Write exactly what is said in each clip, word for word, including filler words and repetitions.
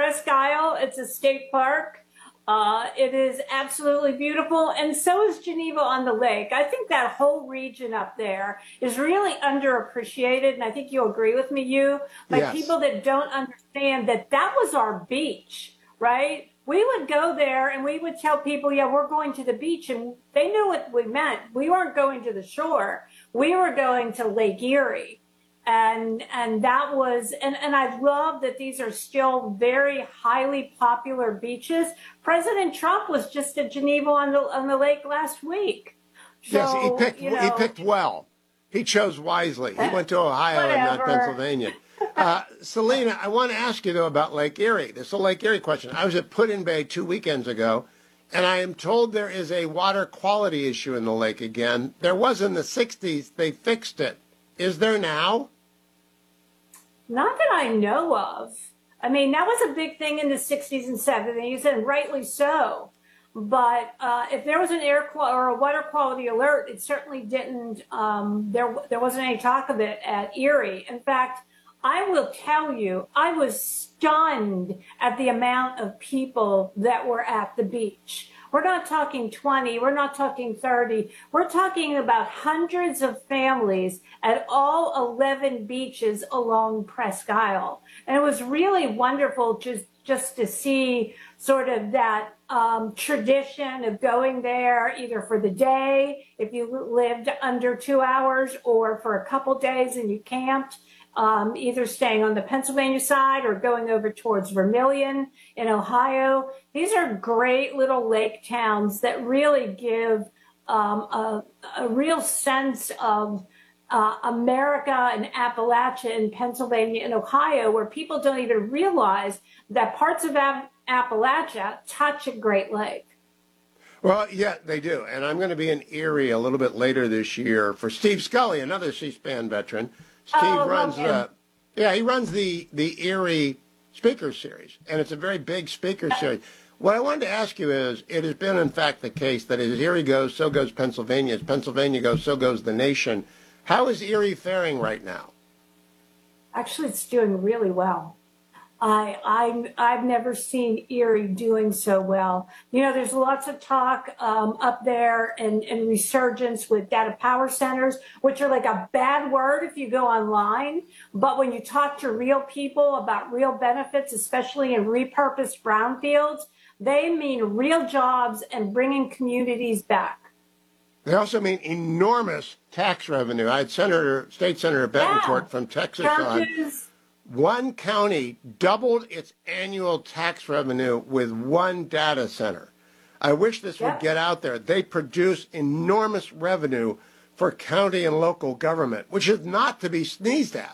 Presque Isle. It's a state park. Uh, it is absolutely beautiful, and so is Geneva on the Lake. I think that whole region up there is really underappreciated, and I think you'll agree with me, you, by Yes. people that don't understand that that was our beach, right? We would go there and we would tell people, yeah, we're going to the beach, and they knew what we meant. We weren't going to the shore. We were going to Lake Erie. And and that was, and, and I love that these are still very highly popular beaches. President Trump was just at Geneva on the on the lake last week. So, Yes, he picked you know, he picked well. He chose wisely. He went to Ohio and not Whatever. Pennsylvania. Uh, Selena, I want to ask you, though, about Lake Erie. This is a Lake Erie question. I was at Put-in-Bay two weekends ago, and I am told there is a water quality issue in the lake again. There was in the sixties. They fixed it. Is there now? Not that I know of. I mean, that was a big thing in the sixties and seventies, and rightly so. But uh, if there was an air quality or a water quality alert, it certainly didn't. Um, there, there wasn't any talk of it at Erie. In fact, I will tell you, I was stunned at the amount of people that were at the beach. We're not talking twenty, we're not talking thirty. We're talking about hundreds of families at all eleven beaches along Presque Isle. And it was really wonderful just, just to see sort of that um, tradition of going there either for the day, if you lived under two hours, or for a couple days and you camped. Um, either staying on the Pennsylvania side or going over towards Vermilion in Ohio. These are great little lake towns that really give um, a, a real sense of uh, America and Appalachia and Pennsylvania and Ohio, where people don't even realize that parts of App- Appalachia touch a Great Lake. Well, yeah, they do. And I'm going to be in Erie a little bit later this year for Steve Scully, another C-SPAN veteran. Steve Oh, runs, love him. uh, yeah, he runs the, the Erie Speaker Series, and it's a very big speaker series. What I wanted to ask you is, it has been, in fact, the case that as Erie goes, so goes Pennsylvania. As Pennsylvania goes, so goes the nation. How is Erie faring right now? Actually, it's doing really well. I, I, I've never seen Erie doing so well. You know, there's lots of talk um, up there and, and resurgence with data power centers, which are like a bad word if you go online. But when you talk to real people about real benefits, especially in repurposed brownfields, they mean real jobs and bringing communities back. They also mean enormous tax revenue. I had Senator, State Senator Betancourt Yeah. from Texas on. Churches. One county doubled its annual tax revenue with one data center. I wish this would Yep. get out there. They produce enormous revenue for county and local government, which is not to be sneezed at.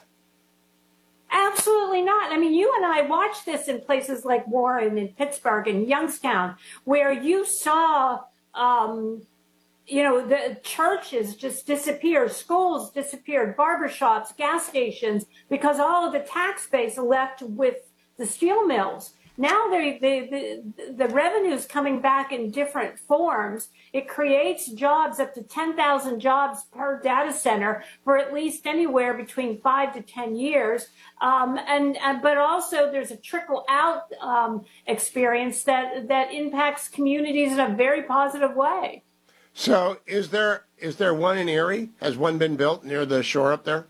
Absolutely not. I mean, you and I watched this in places like Warren and Pittsburgh and Youngstown, where you saw, um, you know, the churches just disappear, schools disappeared, barbershops, gas stations, because all of the tax base left with the steel mills. Now they, the, the, the revenue is coming back in different forms. It creates jobs, up to ten thousand jobs per data center for at least anywhere between five to ten years. Um, and, and but also there's a trickle out um, experience that, that impacts communities in a very positive way. So is there is there one in Erie? Has one been built near the shore up there?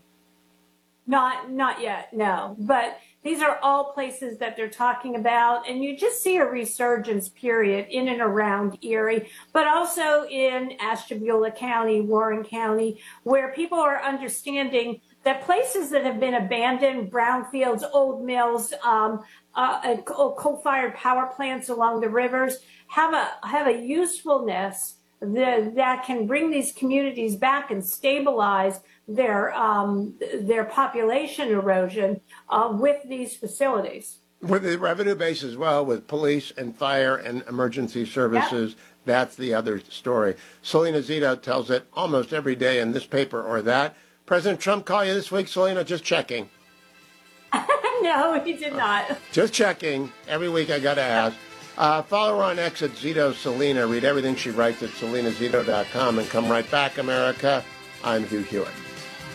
Not not yet, no. But these are all places that they're talking about, and you just see a resurgence period in and around Erie, but also in Ashtabula County, Warren County, where people are understanding that places that have been abandoned, brownfields, old mills, um, uh, and coal-fired power plants along the rivers, have a have a usefulness that, that can bring these communities back and stabilize their um, their population erosion uh, with these facilities. With the revenue base as well, with police and fire and emergency services, yep. That's the other story. Selena Zito tells it almost every day in this paper or that. President Trump call you this week, Selena? Just checking. No, he did not. Uh, just checking. Every week I got to ask. Uh, follow her on X at Zito Selena. Read everything she writes at selena zito dot com and come right back, America. I'm Hugh Hewitt.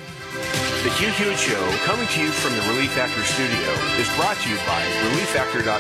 The Hugh Hewitt Show, coming to you from the Relief Factor studio, is brought to you by relief factor dot com.